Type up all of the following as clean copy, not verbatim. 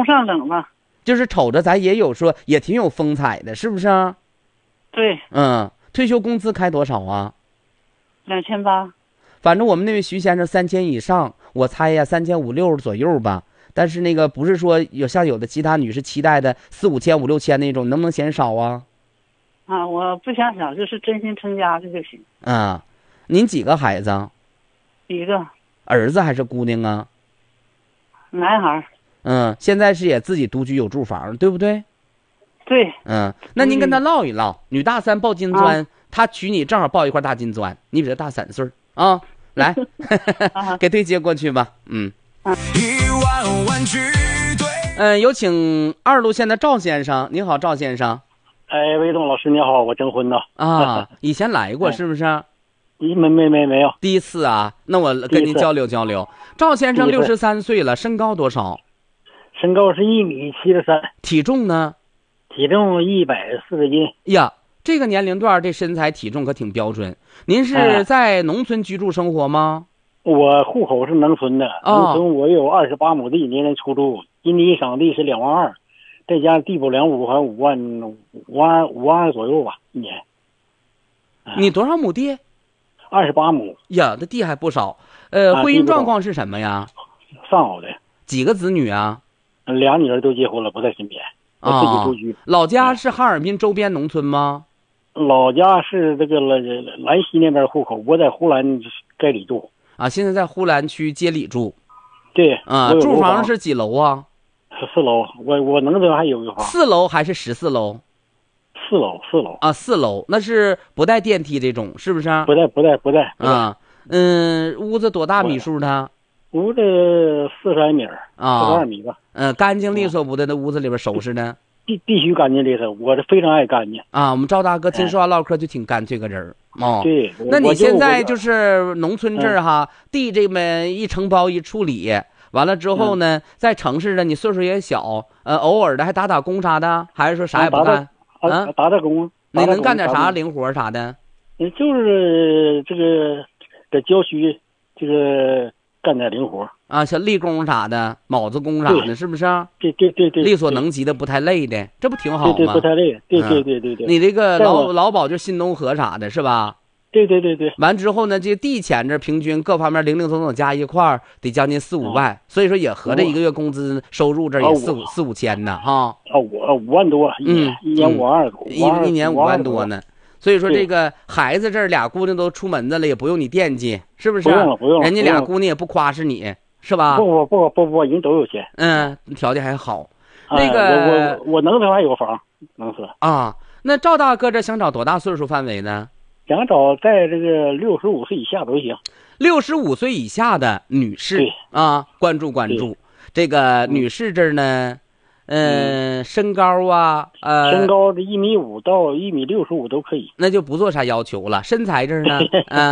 上冷吧。 就是瞅着咱也有说也挺有风采的，是不是啊？ 对。 退休工资开多少啊 2800。 反正我们那位徐先生3000以上，我猜呀3500-3600左右吧。但是那个不是说像有的其他女士期待的4、5千、5、6千那种，能不能嫌少啊？ 我不想少，就是真心成家的就行。 您几个孩子？ 一个。 儿子还是姑娘啊？ 男孩。 现在是也自己独居有住房，对不对？ 对。 那您跟他唠一唠，女大3抱金砖，他娶你正好抱一块大金砖，你比他大3岁啊。来，给对接过去吧。有请2路线的赵先生。你好，赵先生。 魏东老师你好，我征婚呢。 以前来过是不是？ 没有。 第一次啊，那我跟您交流交流。赵先生63岁了，身高多少？ 身高是1.73米。 体重呢？ 体重140斤。 呀，这个年龄段这身材体重可挺标准。您是在农村居住生活吗？ 我户口是农村的。农村我有28亩地，年年出租，今年赏地是2万2，再加地保良物还5万2左右吧一年。 你多少亩地 ？28亩。 呀，这地还不少。婚姻状况是什么呀？ 上好的。 几个子女啊 ？2女儿都结婚了，不在身边。我自己独居。 老家是哈尔滨周边农村吗？ 老家是这个兰溪那边户口，我在呼兰街里住。 现在在呼兰区街里住。 对。 住房是几楼啊 ？4楼。我能这还有一房。 4楼还是14楼 ？4楼。 4楼，那是不带电梯这种，是不是？ 不带。 屋子多大米数呢？ 屋子42米，42米吧。 干净利索不的？那屋子里边收拾的？ 必须干净利索，我是非常爱干净。 我们赵大哥听说话唠嗑就挺干脆个人。 对。 那你现在就是农村这儿哈，地这么一承包一处理，完了之后呢，在城市呢，你岁数也小，偶尔的还打工啥的，还是说啥也不干？ 打工。 你能干点啥零活啥的？ 就是这个在郊区，这个干点零活像力工啥的，铆子工啥的，是不是？ 对， 力所能及的，不太累的，这不挺好吗？ 对，不太累。对。 你这个劳保就新农合啥的，是吧？ 对。 完之后呢，这地钱这平均各方面零零总总加一块儿得将近4、5万，所以说也合着一个月工资收入这也4、5千呢，哈。 我5万多，一年5万多， 一年5万多呢。所以说这个孩子这儿俩姑娘都出门子了，也不用你惦记，是不是？ 不用。 人家俩姑娘也不夸是你，是吧？ 不，人都有钱。 条件还好。 那个我能的还有房，能是那赵大哥这想找多大岁数范围呢？ 想找在这个65岁以下都行。 65岁以下的女士关注。这个女士这儿呢，身高身高的1.5米到1.65米都可以。 那就不做啥要求了。身材这儿呢，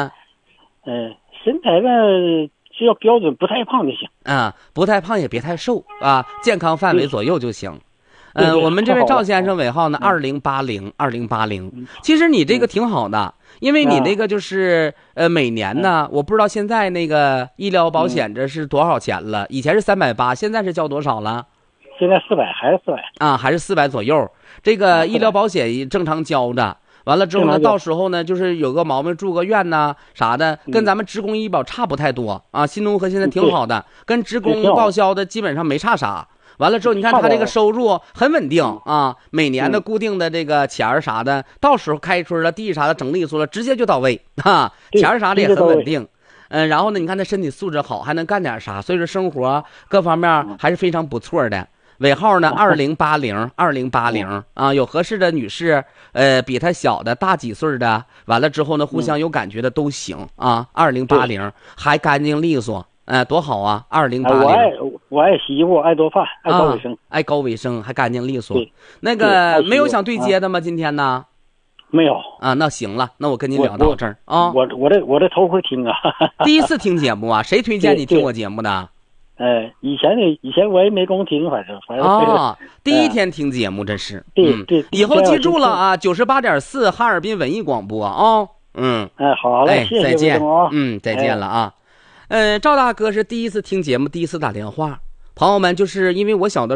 身材呢只要标准，不太胖就行。 不太胖也别太瘦健康范围左右就行。我们这位赵先生尾号呢2080。其实你这个挺好的，因为你那个就是每年呢，我不知道现在那个医疗保险这是多少钱了？以前是380，现在是交多少了？ 现在400，还是400 还是400左右。这个医疗保险正常交着，完了之后呢，到时候呢，就是有个毛病住个院呐啥的，跟咱们职工医保差不太多新农合现在挺好的，跟职工报销的基本上没差啥。完了之后，你看他这个收入很稳定每年的固定的这个钱啥的，到时候开春了地啥的整利索了，直接就到位钱啥的也很稳定。然后呢，你看他身体素质好，还能干点啥，所以说生活各方面还是非常不错的。尾号呢2080有合适的女士，比他小的大几岁的，完了之后呢，互相有感觉的都行2080还干净利索。多好2080。 我爱洗衣服，爱做饭，爱搞卫生， 爱搞卫生，还干净利索。那个没有想对接的吗？今天呢？ 没有那行了，那我跟您聊到这儿我这头回听第一次听节目谁推荐你听我节目的？ 以前我也没空听，反正第一天听节目，这是对。 以后记住了98.4哈尔滨文艺广播好嘞，谢谢再见再见了赵大哥是第一次听节目，第一次打电话。朋友们，就是因为我小的